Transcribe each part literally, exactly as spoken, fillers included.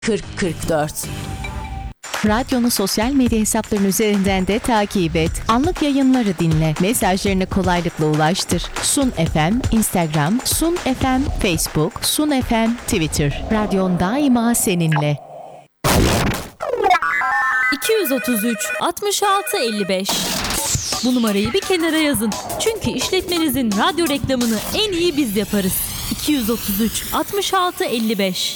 kırk kırk dört. Radyonu sosyal medya hesaplarının üzerinden de takip et. Anlık yayınları dinle. Mesajlarını kolaylıkla ulaştır. Sun F M, Instagram, Sun F M, Facebook, Sun F M, Twitter. Radyon daima seninle. iki yüz otuz üç altmış altı elli beş. Bu numarayı bir kenara yazın. Çünkü işletmenizin radyo reklamını en iyi biz yaparız. iki yüz otuz üç altmış altı elli beş.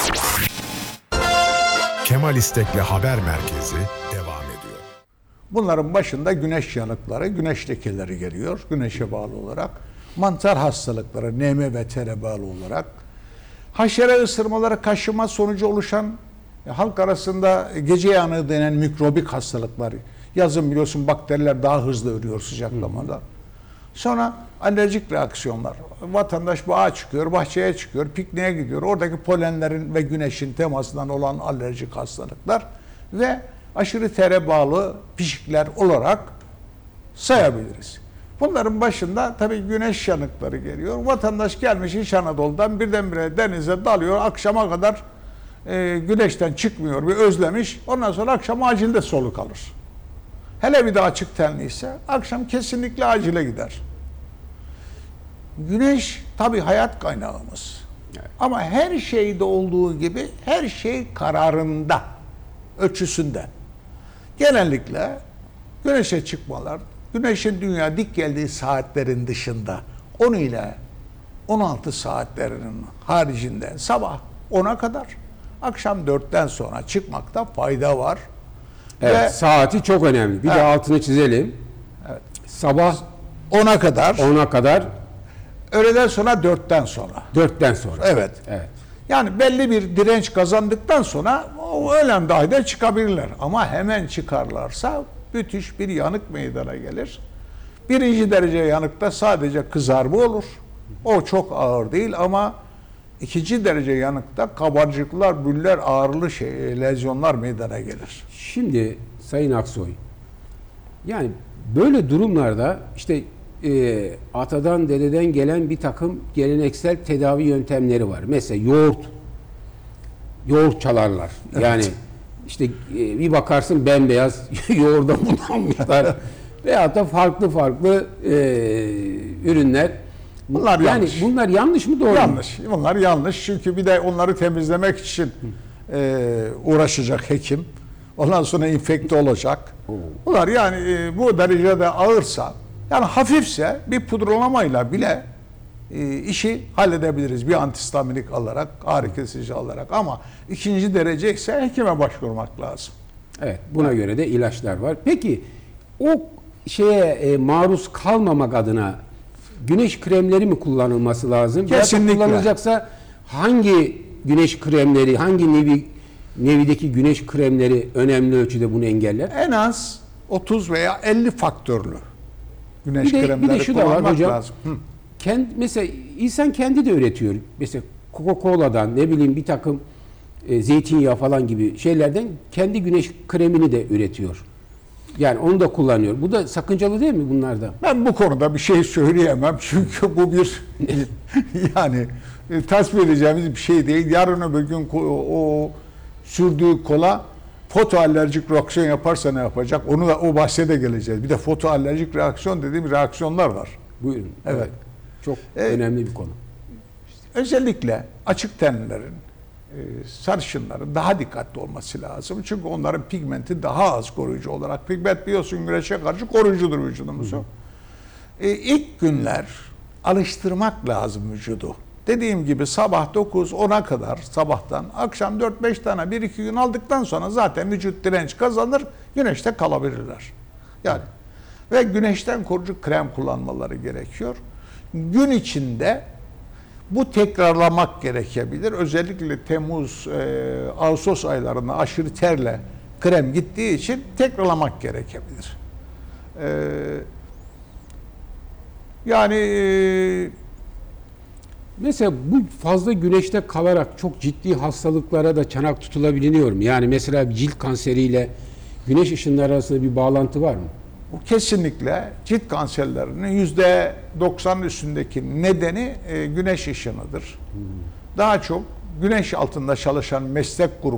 Kemal İstek'le Haber Merkezi devam ediyor. Bunların başında güneş yanıkları, güneş lekeleri geliyor güneşe bağlı olarak. Mantar hastalıkları, neme ve tere bağlı olarak. Haşere ısırmaları, kaşıma sonucu oluşan halk arasında gece yanığı denen mikrobik hastalıklar. Yazın biliyorsun bakteriler daha hızlı ürüyor sıcaklamada. Sonra alerjik reaksiyonlar. Vatandaş bağa çıkıyor, bahçeye çıkıyor, pikniğe gidiyor. Oradaki polenlerin ve güneşin temasından olan alerjik hastalıklar ve aşırı tere bağlı pişikler olarak sayabiliriz. Bunların başında tabii güneş yanıkları geliyor. Vatandaş gelmiş İç Anadolu'dan birdenbire denize dalıyor. Akşama kadar e, güneşten çıkmıyor, bir özlemiş. Ondan sonra akşam acilde soluk alır. Hele bir de açık tenliyse akşam kesinlikle acile gider. Güneş tabii hayat kaynağımız. Evet. Ama her şeyde olduğu gibi her şey kararında, ölçüsünde. Genellikle güneşe çıkmalar, güneşin dünya dik geldiği saatlerin dışında on ile on altı saatlerinin haricinde sabah ona kadar, akşam dörtten sonra çıkmakta fayda var. Evet, Ve, saati çok önemli. Bir evet. de altını çizelim. Evet. Sabah ona kadar, ona kadar, öğleden sonra dörtten sonra. dörtten sonra. Evet. Evet. Yani belli bir direnç kazandıktan sonra o öğlen dahi de çıkabilirler. Ama hemen çıkarlarsa müthiş bir yanık meydana gelir. Birinci derece yanıkta sadece kızarma olur. O çok ağır değil ama ikinci derece yanıkta kabarcıklar, büller, ağırlı şey, lezyonlar meydana gelir. Şimdi Sayın Aksoy, yani böyle durumlarda işte e, atadan dededen gelen bir takım geleneksel tedavi yöntemleri var. Mesela yoğurt, yoğurt çalarlar. Evet. Yani işte e, bir bakarsın bembeyaz yoğurda bulanmışlar. Veyahut da farklı farklı e, ürünler. Bunlar yani yanlış. bunlar yanlış mı doğru mu? Yanlış. Bunlar yanlış çünkü bir de onları temizlemek için e, uğraşacak hekim. Ondan sonra infekte olacak. Bunlar yani e, bu derecede ağırsa, yani hafifse bir pudralamayla bile e, işi halledebiliriz. Bir antihistaminik alarak, ağrı kesici alarak, ama ikinci derece ise hekime başvurmak lazım. Evet, buna evet. göre de ilaçlar var. Peki o şeye e, maruz kalmamak adına güneş kremleri mi kullanılması lazım? Kesinlikle. Ya kullanılacaksa hangi güneş kremleri, hangi nevi nevideki güneş kremleri önemli ölçüde bunu engeller? En az otuz veya elli faktörlü güneş bir de, kremleri bir de şu da var hocam. lazım. Hı. Kend, mesela insan kendi de üretiyor. Mesela Coca-Cola'dan, ne bileyim bir takım e, zeytinyağı falan gibi şeylerden kendi güneş kremini de üretiyor. Yani onu da kullanıyor. Bu da sakıncalı değil mi bunlarda? Ben bu konuda bir şey söyleyemem çünkü bu bir yani e, tasvip edeceğimiz bir şey değil. Yarın öbür gün o, o sürdüğü kola fotoalerjik reaksiyon yaparsa ne yapacak? Onu da o bahse de geleceğiz. Bir de fotoalerjik reaksiyon dediğim reaksiyonlar var. Buyurun. Evet. evet. Çok ee, önemli bir konu. Özellikle açık tenlilerin, e, sarışınların daha dikkatli olması lazım. Çünkü onların pigmenti daha az koruyucu olarak. Pigment biliyorsun güneşe karşı koruyucudur vücudumuzu. E, ilk günler alıştırmak lazım vücudu. Dediğim gibi sabah dokuz ona kadar sabahtan, akşam dört beş tane bir iki gün aldıktan sonra zaten vücut direnç kazanır, güneşte kalabilirler. Yani ve güneşten koruyucu krem kullanmaları gerekiyor. Gün içinde bu tekrarlamak gerekebilir. Özellikle Temmuz, e, Ağustos aylarında aşırı terle krem gittiği için tekrarlamak gerekebilir. E, yani e, Mesela bu fazla güneşte kalarak çok ciddi hastalıklara da çanak tutulabiliyor mu? Yani mesela cilt kanseriyle güneş ışınları arasında bir bağlantı var mı? Bu kesinlikle cilt kanserlerinin yüzde doksan üstündeki nedeni e, güneş ışınıdır. Hmm. Daha çok güneş altında çalışan meslek grupları